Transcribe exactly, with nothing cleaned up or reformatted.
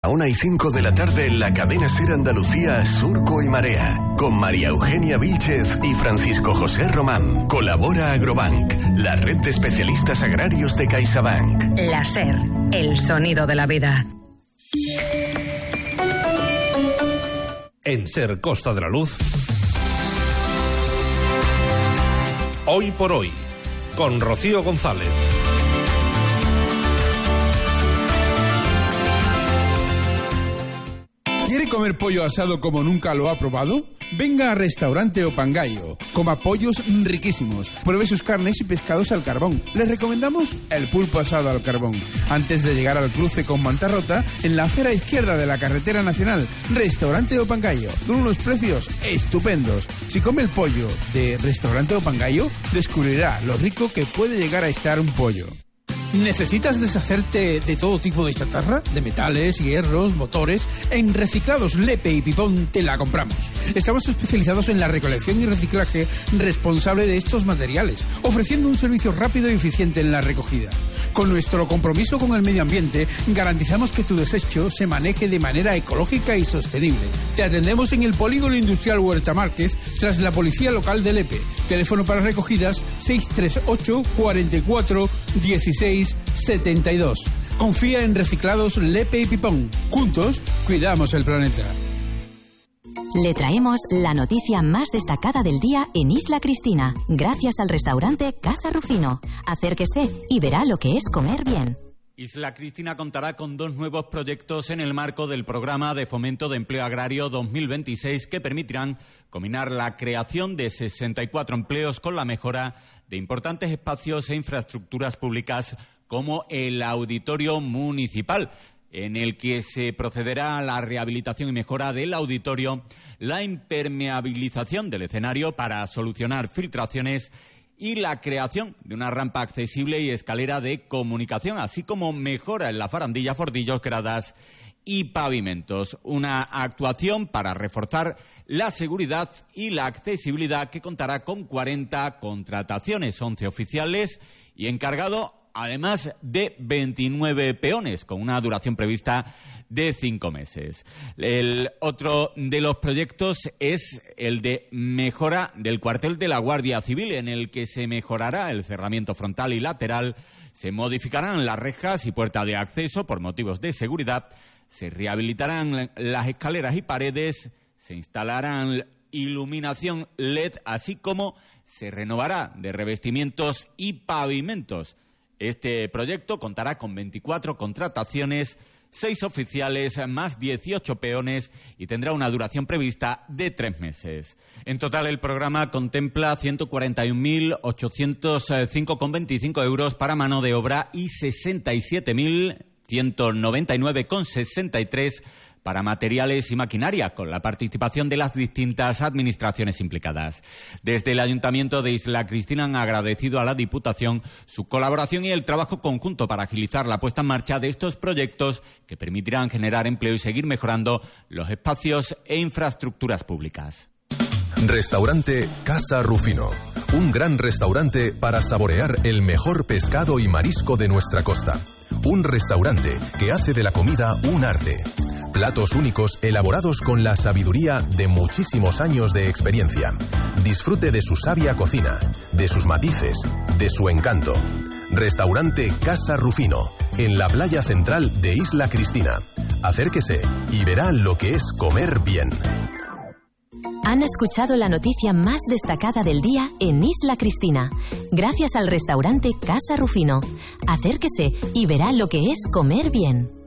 una y cinco de la tarde en la cadena SER Andalucía Surco y Marea, con María Eugenia Vílchez y Francisco José Román. Colabora Agrobank, la red de especialistas agrarios de CaixaBank. La SER, el sonido de la vida. En SER Costa de la Luz, Hoy por Hoy, con Rocío González. ¿Quiere comer pollo asado como nunca lo ha probado? Venga a Restaurante Opangayo. Coma pollos riquísimos. Pruebe sus carnes y pescados al carbón. Les recomendamos el pulpo asado al carbón. Antes de llegar al cruce con Mantarrota, en la acera izquierda de la carretera nacional, Restaurante Opangayo, con unos precios estupendos. Si come el pollo de Restaurante Opangayo, descubrirá lo rico que puede llegar a estar un pollo. ¿Necesitas deshacerte de todo tipo de chatarra? De metales, hierros, motores. En Reciclados Lepe y Pipón te la compramos. Estamos especializados en la recolección y reciclaje responsable de estos materiales, ofreciendo un servicio rápido y eficiente en la recogida. Con nuestro compromiso con el medio ambiente, garantizamos que tu desecho se maneje de manera ecológica y sostenible. Te atendemos en el Polígono Industrial Huerta Márquez, tras la Policía Local de Lepe. Teléfono para recogidas seis tres ocho, cuarenta y cuatro, dieciséis setenta y dos. Confía en Reciclados Lepe y Pipón. Juntos, cuidamos el planeta. Le traemos la noticia más destacada del día en Isla Cristina, gracias al restaurante Casa Rufino. Acérquese y verá lo que es comer bien. Isla Cristina contará con dos nuevos proyectos en el marco del Programa de Fomento de Empleo Agrario dos mil veintiséis que permitirán combinar la creación de sesenta y cuatro empleos con la mejora de importantes espacios e infraestructuras públicas como el Auditorio Municipal, en el que se procederá a la rehabilitación y mejora del auditorio, la impermeabilización del escenario para solucionar filtraciones y la creación de una rampa accesible y escalera de comunicación, así como mejora en la farandilla, fordillos, gradas y pavimentos. Una actuación para reforzar la seguridad y la accesibilidad que contará con cuarenta contrataciones, once oficiales y encargado, además de veintinueve peones, con una duración prevista de cinco meses. El otro de los proyectos es el de mejora del cuartel de la Guardia Civil, en el que se mejorará el cerramiento frontal y lateral, se modificarán las rejas y puerta de acceso por motivos de seguridad, se rehabilitarán las escaleras y paredes, se instalarán iluminación L E D, así como se renovará de revestimientos y pavimentos. Este proyecto contará con veinticuatro contrataciones, seis oficiales más dieciocho peones y tendrá una duración prevista de tres meses. En total, el programa contempla ciento cuarenta y un mil ochocientos cinco coma veinticinco euros para mano de obra y sesenta y siete mil ciento noventa y nueve coma sesenta y tres para materiales y maquinaria, con la participación de las distintas administraciones implicadas. Desde el Ayuntamiento de Isla Cristina han agradecido a la Diputación su colaboración y el trabajo conjunto para agilizar la puesta en marcha de estos proyectos que permitirán generar empleo y seguir mejorando los espacios e infraestructuras públicas. Restaurante Casa Rufino. Un gran restaurante para saborear el mejor pescado y marisco de nuestra costa. Un restaurante que hace de la comida un arte. Platos únicos elaborados con la sabiduría de muchísimos años de experiencia. Disfrute de su sabia cocina, de sus matices, de su encanto. Restaurante Casa Rufino, en la playa central de Isla Cristina. Acérquese y verá lo que es comer bien. Han escuchado la noticia más destacada del día en Isla Cristina, gracias al restaurante Casa Rufino. Acérquese y verá lo que es comer bien.